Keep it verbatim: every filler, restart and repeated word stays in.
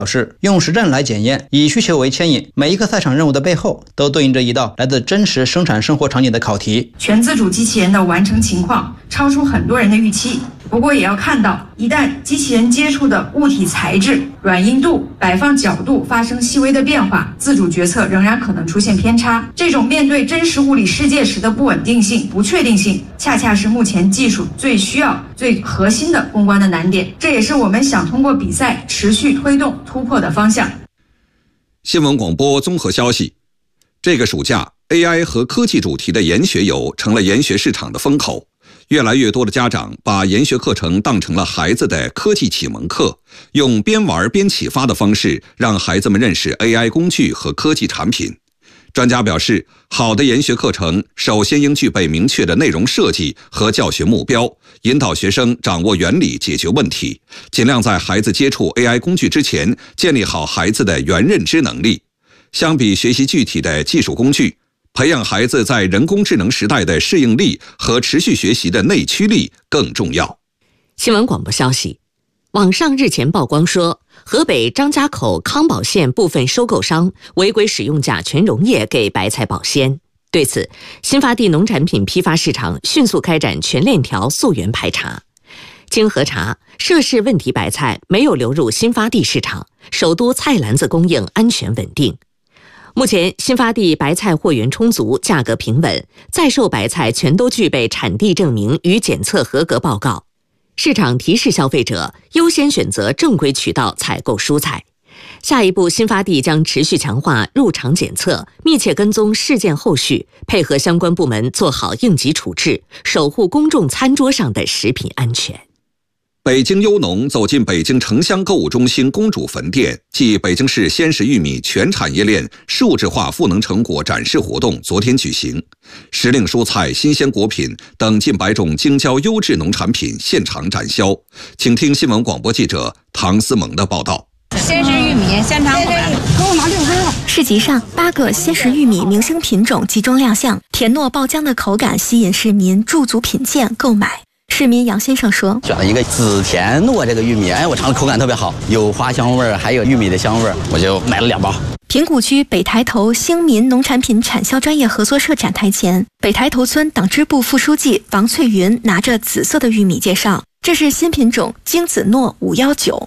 表示，用实战来检验，以需求为牵引，每一个赛场任务的背后都对应着一道来自真实生产生活场景的考题。 全自主机器人的完成情况超出很多人的预期，不过也要看到，一旦机器人接触的物体材质、软硬度、摆放角度发生细微的变化，自主决策仍然可能出现偏差。这种面对真实物理世界时的不稳定性、不确定性，恰恰是目前技术最需要、最核心的攻关的难点。这也是我们想通过比赛持续推动突破的方向。 新闻广播综合消息：这个暑假 ，A I 和科技主题的研学游成了研学市场的风口。越来越多的家长把研学课程当成了孩子的科技启蒙课，用边玩边启发的方式，让孩子们认识 A I 工具和科技产品。专家表示，好的研学课程首先应具备明确的内容设计和教学目标，引导学生掌握原理解决问题，尽量在孩子接触 A I 工具之前，建立好孩子的原认知能力。相比学习具体的技术工具，培养孩子在人工智能时代的适应力和持续学习的内驱力更重要。 新闻广播消息，网上日前曝光说，河北张家口康保县部分收购商违规使用甲醛溶液给白菜保鲜。对此，新发地农产品批发市场迅速开展全链条溯源排查。经核查，涉事问题白菜没有流入新发地市场，首都菜篮子供应安全稳定。目前，新发地白菜货源充足，价格平稳，在售白菜全都具备产地证明与检测合格报告。市场提示消费者优先选择正规渠道采购蔬菜。下一步，新发地将持续强化入场检测，密切跟踪事件后续，配合相关部门做好应急处置，守护公众餐桌上的食品安全。 北京优农走进北京城乡购物中心公主坟店暨北京市鲜食玉米全产业链数字化赋能成果展示活动昨天举行，时令蔬菜、新鲜果品等近百种精椒优质农产品现场展销。请听新闻广播记者唐思萌的报道。 鲜食玉米现场口感， 给我拿六根了。市集上，八个鲜食玉米明星品种集中亮相，甜糯爆浆的口感吸引市民驻足品鉴购买。市民杨先生说：“ 选了一个紫甜糯这个玉米，哎，我尝了口感特别好，有花香味儿，还有玉米的香味儿，我就买了两包。” 平谷区北抬头兴民农产品产销专业合作社展台前，北抬头村党支部副书记王翠云拿着紫色的玉米介绍：“这是新品种精子糯五一九。”